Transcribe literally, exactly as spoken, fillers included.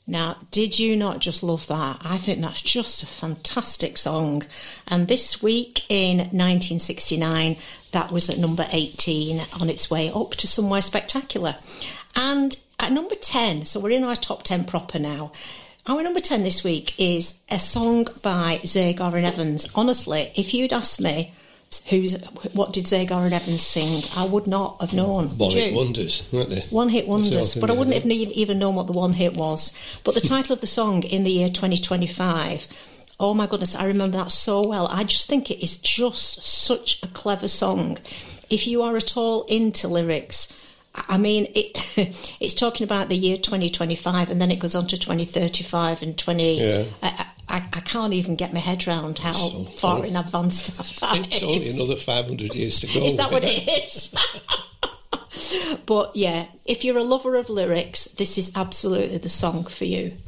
Now, did you not just love that? I think that's just a fantastic song. And this week in nineteen sixty-nine, that was at number eighteen, on its way up to Somewhere Spectacular. And at number ten, so we're in our top ten proper now, our number ten this week is a song by Zagar and Evans. Honestly, if you'd asked me, Who's what did Zagar and Evans sing, I would not have known. One hit wonders, weren't they? One hit wonders, but I wouldn't have even known what the one hit was. But the title of the song, In the Year twenty twenty-five, oh my goodness, I remember that so well. I just think it is just such a clever song. If you are at all into lyrics, I mean, it it's talking about the year twenty twenty-five, and then it goes on to twenty thirty-five and twenty. Yeah. I, I, I can't even get my head round how so far funny. in advance that it's is. Only another five hundred years to go. Is that what it is? But yeah, if you're a lover of lyrics, this is absolutely the song for you.